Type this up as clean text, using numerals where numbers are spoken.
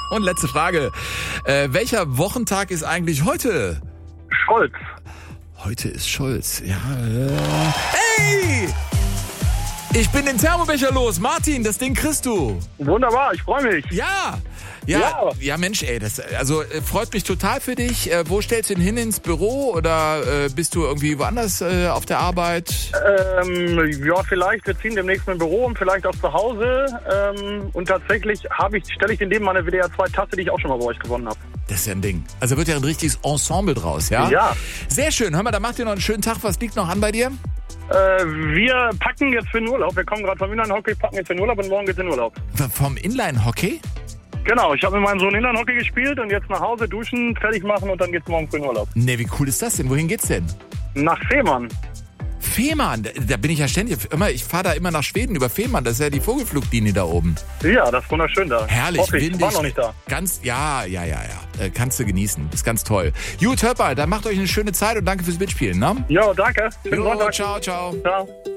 Und letzte Frage. Welcher Wochentag ist eigentlich heute? Scholz. Heute ist Scholz. Ja. Hey! Ich bin den Thermobecher los. Martin, das Ding kriegst du. Wunderbar, ich freue mich. Ja, Mensch, ey, das freut mich total für dich. Wo stellst du ihn hin, ins Büro oder bist du irgendwie woanders auf der Arbeit? Ja, vielleicht. Wir ziehen demnächst ein Büro und vielleicht auch zu Hause. Und tatsächlich stelle ich den neben meiner WDR 2 Tasse, die ich auch schon mal bei euch gewonnen habe. Das ist ja ein Ding. Also wird ja ein richtiges Ensemble draus, ja? Ja. Sehr schön. Hör mal, da macht ihr noch einen schönen Tag. Was liegt noch an bei dir? Wir packen jetzt für den Urlaub. Wir kommen gerade vom Inline-Hockey, packen jetzt für den Urlaub und morgen geht's in den Urlaub. Vom Inline-Hockey? Genau, ich habe mit meinem Sohn Inline-Hockey gespielt und jetzt nach Hause duschen, fertig machen und dann geht's morgen für den Urlaub. Ne, wie cool ist das denn? Wohin geht's denn? Nach Fehmarn. Fehmarn, da bin ich ja ständig. Ich fahre da immer nach Schweden über Fehmarn. Das ist ja die Vogelfluglinie da oben. Ja, das ist wunderschön da. Herrlich, windig. Ich war noch nicht da. Ja. Kannst du genießen. Ist ganz toll. Gut, hört mal, dann macht euch eine schöne Zeit und danke fürs Mitspielen, ne? Ja, danke. Jo, ciao. Ciao.